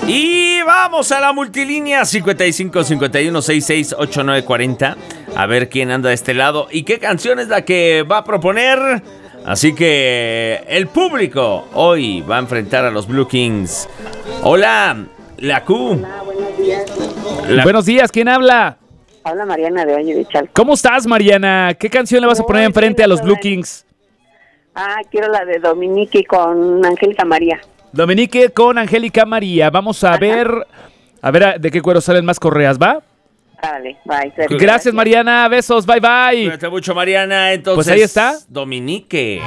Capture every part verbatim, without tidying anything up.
Y vamos a la multilínea cincuenta y cinco cincuenta y uno sesenta y seis ochenta y nueve cuarenta. A ver quién anda de este lado y qué canción es la que va a proponer. Así que el público hoy va a enfrentar a los Blue Kings. Hola, la Q. Hola, buenos días. La... Buenos días, ¿quién habla? Habla Mariana de Valle de Chalco. ¿Cómo estás, Mariana? ¿Qué canción le vas a poner Muy enfrente bien, a los Blue bien. Kings? Ah, quiero la de Dominique con Angélica María. Dominique con Angélica María. Vamos a Ajá. ver, a ver de qué cuero salen más correas, ¿va? Dale, bye. Gracias, gracias, Mariana. Besos, bye, bye. Cuídate mucho, Mariana. Entonces, pues ahí está. Dominique.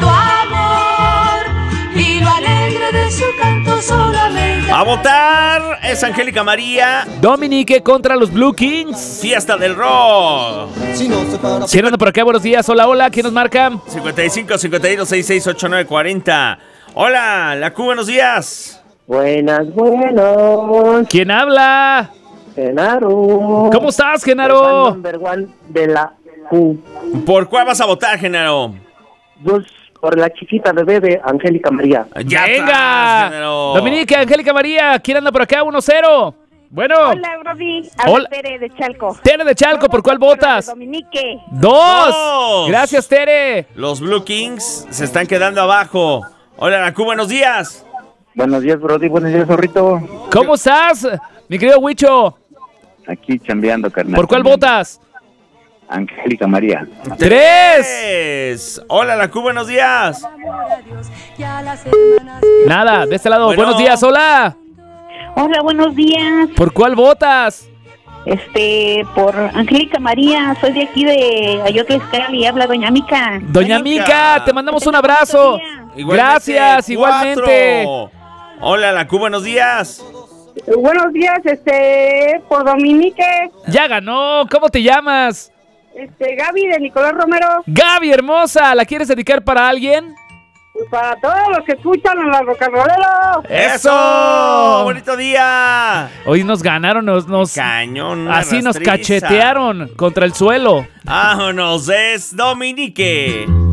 Y lo alegre de su canto solamente. A votar es Angélica María. Dominique contra los Blue Kings. Fiesta del rock. ¿Quién anda por acá? Buenos días. Hola, hola. ¿Quién nos marca? cincuenta y cinco cincuenta y dos sesenta y seis ochenta y nueve cuarenta. Hola, la Q, buenos días. Buenas, buenos. ¿Quién habla? Genaro. ¿Cómo estás, Genaro? Number one de la Q. ¿Por cuál vas a votar, Genaro? Dos. Por la chiquita bebé de Angélica María. ¡Ya venga! Estás, Dominique, Angélica María, ¿quién anda por acá? uno cero. Bueno. Hola, Brody. Hola, Tere de Chalco. Tere de Chalco, ¿por cuál votas? Dominique. Dos. Dos. Gracias, Tere. Los Blue Kings se están quedando abajo. Hola, la Q, buenos días. Buenos días, Brody. Buenos días, zorrito. ¿Cómo estás, mi querido Huicho? Aquí chambeando, carnal. ¿Por cuál votas? Angélica María. ¡Tres! Hola, la Q, buenos días. Nada, de este lado. Bueno. Buenos días, hola. Hola, buenos días. ¿Por cuál votas? Este, por Angélica María. Soy de aquí de Ayotla Escali. Habla Doña Mica. Doña Mica, te mandamos un abrazo. Igualmente, gracias, cuatro. igualmente. Hola, la Q, buenos días. Buenos días, este, por Dominique. Ya ganó. ¿Cómo te llamas? Este, Gaby de Nicolás Romero. Gaby, hermosa, ¿la quieres dedicar para alguien? Pues para todos los que escuchan en la Rock and Rollero. ¡Eso! ¡Bonito día! Hoy nos ganaron, nos... nos Cañón. así rastriza. nos cachetearon contra el suelo. Vámonos, es Dominique.